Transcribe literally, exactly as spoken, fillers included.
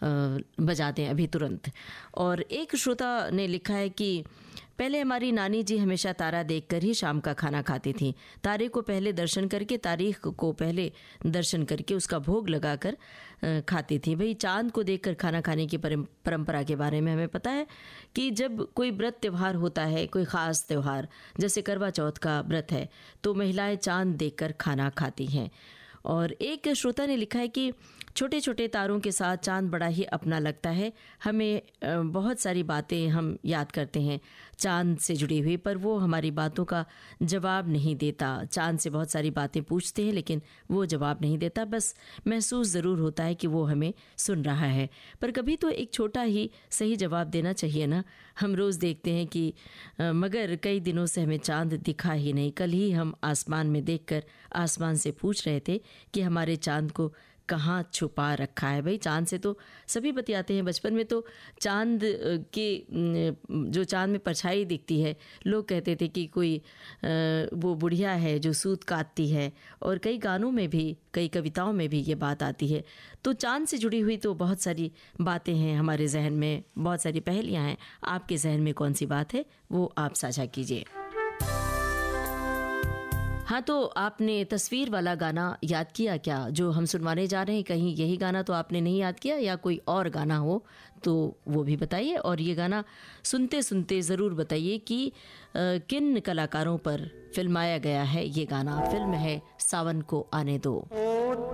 बजा दें अभी तुरंत। और एक श्रोता ने लिखा है कि पहले हमारी नानी जी हमेशा तारा देखकर ही शाम का खाना खाती थी। तारे को पहले दर्शन करके, तारीख को पहले दर्शन करके उसका भोग लगाकर खाती थी। भाई चांद को देखकर खाना खाने की परंपरा के बारे में हमें पता है कि जब कोई व्रत त्यौहार होता है, कोई ख़ास त्यौहार जैसे करवा चौथ का व्रत है, तो महिलाएं चांद देखकर खाना खाती हैं। और एक श्रोता ने लिखा है कि छोटे छोटे तारों के साथ चांद बड़ा ही अपना लगता है। हमें बहुत सारी बातें हम याद करते हैं चांद से जुड़ी हुई, पर वो हमारी बातों का जवाब नहीं देता। चांद से बहुत सारी बातें पूछते हैं लेकिन वो जवाब नहीं देता, बस महसूस ज़रूर होता है कि वो हमें सुन रहा है। पर कभी तो एक छोटा ही सही जवाब देना चाहिए ना। हम रोज़ देखते हैं कि मगर कई दिनों से हमें चांद दिखा ही नहीं। कल ही हम आसमान में देखकर आसमान से पूछ रहे थे कि हमारे चांद को कहाँ छुपा रखा है। भाई चांद से तो सभी बतियाते हैं। बचपन में तो चांद के जो चांद में परछाई दिखती है, लोग कहते थे कि कोई वो बुढ़िया है जो सूत काटती है, और कई गानों में भी, कई कविताओं में भी ये बात आती है। तो चांद से जुड़ी हुई तो बहुत सारी बातें हैं हमारे जहन में, बहुत सारी पहेलियाँ हैं। आपके जहन में कौन सी बात है वो आप साझा कीजिए। हाँ, तो आपने तस्वीर वाला गाना याद किया क्या जो हम सुनवाने जा रहे हैं? कहीं यही गाना तो आपने नहीं याद किया, या कोई और गाना हो तो वो भी बताइए। और ये गाना सुनते सुनते ज़रूर बताइए कि आ, किन कलाकारों पर फिल्माया गया है ये गाना। फिल्म है सावन को आने दो।